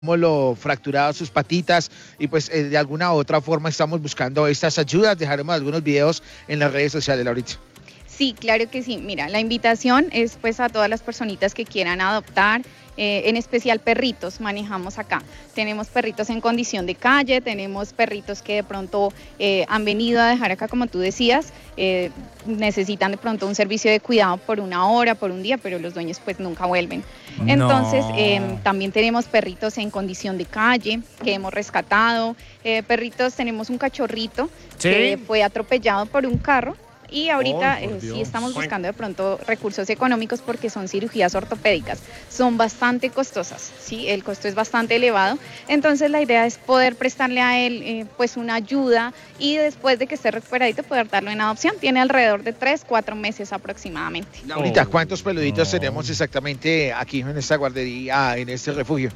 lo fracturado sus patitas y pues de alguna u otra forma estamos buscando estas ayudas. Dejaremos algunos videos en las redes sociales, Laurita. Sí, claro que sí. Mira, la invitación es pues a todas las personitas que quieran adoptar, en especial perritos manejamos acá. Tenemos perritos en condición de calle, tenemos perritos que de pronto han venido a dejar acá, como tú decías, necesitan de pronto un servicio de cuidado por una hora, por un día, pero los dueños pues nunca vuelven. Entonces, también tenemos perritos en condición de calle que hemos rescatado. Perritos, tenemos un cachorrito que fue atropellado por un carro. Y ahorita sí estamos buscando de pronto recursos económicos porque son cirugías ortopédicas. Son bastante costosas, ¿sí? El costo es bastante elevado. Entonces la idea es poder prestarle a él pues una ayuda y después de que esté recuperadito poder darlo en adopción. Tiene alrededor de 3-4 meses aproximadamente. Laurita, ¿cuántos peluditos tenemos exactamente aquí en esta guardería, en este refugio?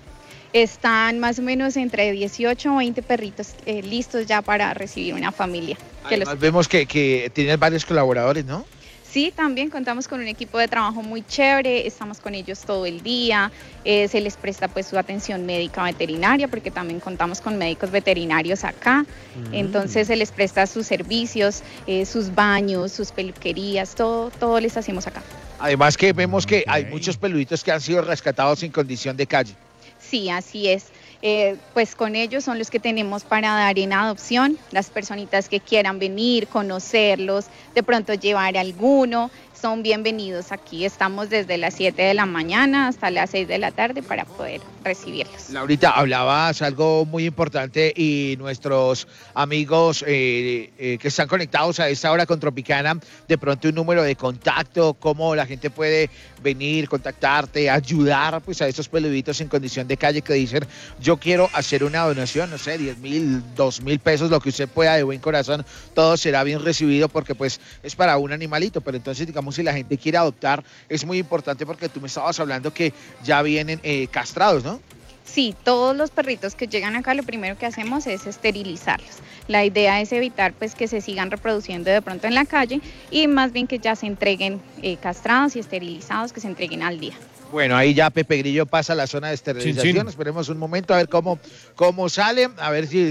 Están más o menos entre 18 o 20 perritos listos ya para recibir una familia. Vemos que tienen varios colaboradores, ¿no? Sí, también contamos con un equipo de trabajo muy chévere, estamos con ellos todo el día, se les presta pues su atención médica veterinaria porque también contamos con médicos veterinarios acá, entonces se les presta sus servicios, sus baños, sus peluquerías, todo les hacemos acá. Además que vemos que hay muchos peluditos que han sido rescatados en condición de calle. Sí, así es. Pues con ellos son los que tenemos para dar en adopción, las personitas que quieran venir, conocerlos, de pronto llevar alguno, son bienvenidos aquí. Estamos desde las 7 de la mañana hasta las 6 de la tarde para poder recibirlos. Laurita, hablabas algo muy importante y nuestros amigos que están conectados a esta hora con Tropicana, de pronto un número de contacto, cómo la gente puede venir, contactarte, ayudar pues a estos peluditos en condición de calle que dicen, yo quiero hacer una donación, no sé, 10,000, 2,000 pesos, lo que usted pueda de buen corazón, todo será bien recibido porque pues es para un animalito, pero entonces digamos si la gente quiere adoptar es muy importante porque tú me estabas hablando que ya vienen castrados, ¿no? Sí, todos los perritos que llegan acá lo primero que hacemos es esterilizarlos. La idea es evitar pues que se sigan reproduciendo de pronto en la calle y más bien que ya se entreguen castrados y esterilizados, que se entreguen al día. Bueno, ahí ya Pepe Grillo pasa a la zona de esterilización. Esperemos un momento a ver cómo sale, a ver si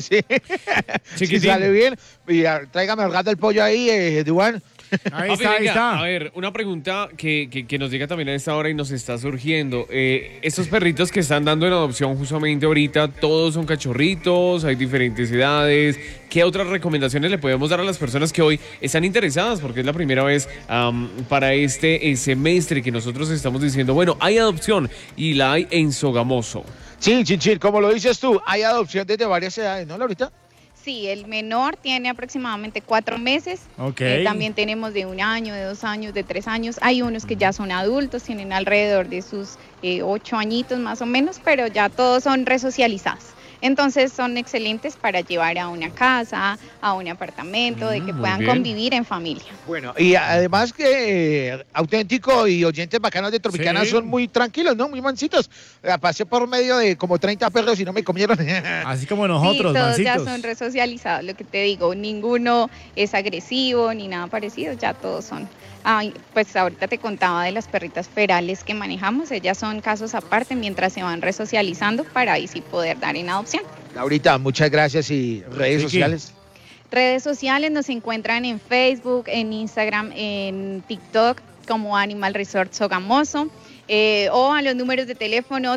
sale bien. Y tráigame el gato del pollo ahí, Duan. Ahí está. A ver, una pregunta que nos llega también a esta hora y nos está surgiendo. Estos perritos que están dando en adopción justamente ahorita, ¿todos son cachorritos? ¿Hay diferentes edades? ¿Qué otras recomendaciones le podemos dar a las personas que hoy están interesadas? Porque es la primera vez para este semestre que nosotros estamos diciendo, bueno, hay adopción y la hay en Sogamoso. Sí, Chinchín, como lo dices tú, hay adopción desde varias edades, ¿no, Laurita? Sí, el menor tiene aproximadamente 4 meses. También tenemos de 1 año, de 2 años, de 3 años. Hay unos que ya son adultos, tienen alrededor de sus 8 añitos más o menos, pero ya todos son resocializados. Entonces son excelentes para llevar a una casa, a un apartamento, de que puedan convivir en familia. Bueno, y además que Auténtico y oyentes bacanos de Tropicana son muy tranquilos, ¿no? Muy mansitos. Pasé por medio de como 30 perros y no me comieron. Así como nosotros, sí, todos mansitos. ya son resocializados, lo que te digo, ninguno es agresivo ni nada parecido, ya todos son. Pues ahorita te contaba de las perritas ferales que manejamos, ellas son casos aparte mientras se van resocializando para ahí sí poder dar en adopción. Laurita, muchas gracias y redes sociales. Redes sociales nos encuentran en Facebook, en Instagram, en TikTok como Animal Resort Sogamoso o a los números de teléfono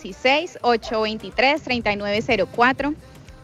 316-823-3904.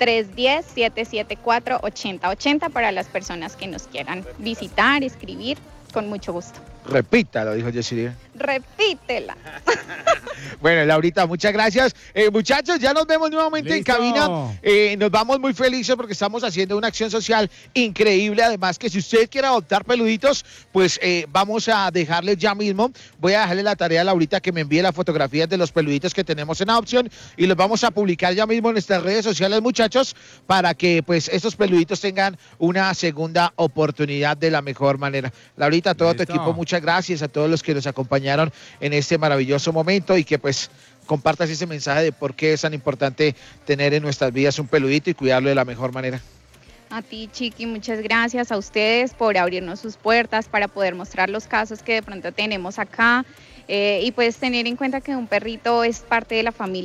310-774-8080 para las personas que nos quieran visitar, escribir, con mucho gusto. Repítalo, dijo Yesirien. Repítela. Bueno, Laurita, muchas gracias. Muchachos, ya nos vemos nuevamente en cabina. Nos vamos muy felices porque estamos haciendo una acción social increíble. Además que si usted quiere adoptar peluditos, pues vamos a dejarles ya mismo. Voy a dejarle la tarea a Laurita que me envíe las fotografías de los peluditos que tenemos en adopción y los vamos a publicar ya mismo en nuestras redes sociales, muchachos, para que pues estos peluditos tengan una segunda oportunidad de la mejor manera. Laurita, a todo tu equipo, muchas gracias. A todos los que nos acompañaron en este maravilloso momento y que pues compartas ese mensaje de por qué es tan importante tener en nuestras vidas un peludito y cuidarlo de la mejor manera. A ti, Chiqui, muchas gracias a ustedes por abrirnos sus puertas para poder mostrar los casos que de pronto tenemos acá y pues tener en cuenta que un perrito es parte de la familia.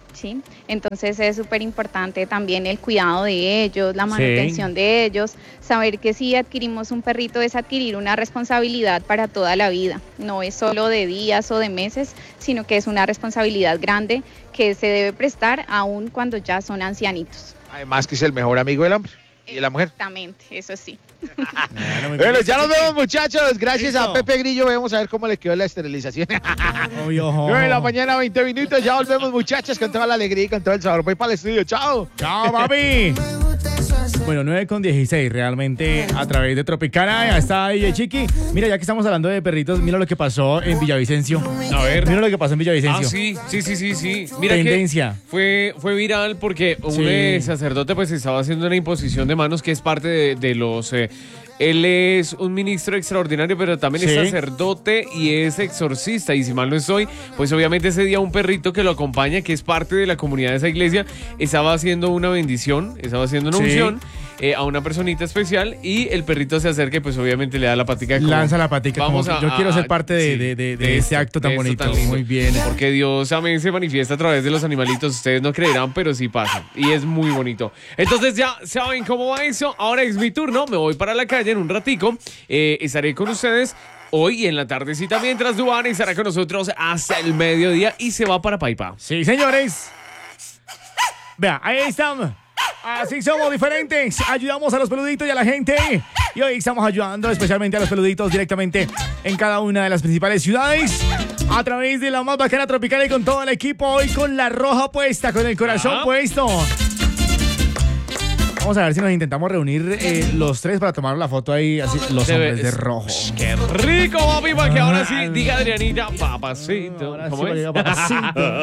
¿sí? Entonces es súper importante también el cuidado de ellos, la manutención de ellos, saber que si adquirimos un perrito es adquirir una responsabilidad para toda la vida, no es solo de días o de meses, sino que es una responsabilidad grande que se debe prestar aún cuando ya son ancianitos. Además que es el mejor amigo del hombre y de la mujer. Exactamente, eso sí. Bueno, ya nos vemos, muchachos. Gracias a Pepe Grillo. Vamos a ver cómo le quedó la esterilización. 9 de la mañana, 20 minutos. Ya volvemos, muchachos, con toda la alegría y con todo el sabor. Voy para el estudio. Chao. Chao, papi. Bueno, 9:16 realmente a través de Tropicana. Ya está DJ Chiqui. Mira, ya que estamos hablando de perritos, mira lo que pasó en Villavicencio. A ver. Mira lo que pasó en Villavicencio. Sí. Mira tendencia. Que fue viral porque un sacerdote pues estaba haciendo una imposición de manos que es parte de los... él es un ministro extraordinario, pero también es sacerdote y es exorcista. Y si mal no estoy, pues obviamente ese día un perrito que lo acompaña, que es parte de la comunidad de esa iglesia, estaba haciendo una bendición, estaba haciendo una unción a una personita especial y el perrito se acerca y pues obviamente le da la patica. Lanza la patica. Yo quiero ser parte de ese acto tan bonito. Muy bien. Porque Dios también se manifiesta a través de los animalitos. Ustedes no creerán, pero sí pasa. Y es muy bonito. Entonces ya saben cómo va eso. Ahora es mi turno. Me voy para la calle en un ratico. Estaré con ustedes hoy en la tardecita mientras Duván estará con nosotros hasta el mediodía y se va para Paipa. Sí, señores. Vea, ahí estamos. Así somos diferentes. Ayudamos a los peluditos y a la gente. Y hoy estamos ayudando especialmente a los peluditos directamente en cada una de las principales ciudades. A través de la más bacana tropical y con todo el equipo. Hoy con la roja puesta, con el corazón puesto. Vamos a ver si nos intentamos reunir los tres para tomar la foto ahí, así, los hombres de rojo. ¡Qué rico, papi! Para que ahora sí diga Adrianita, papacito. ¿Cómo es? Papacito.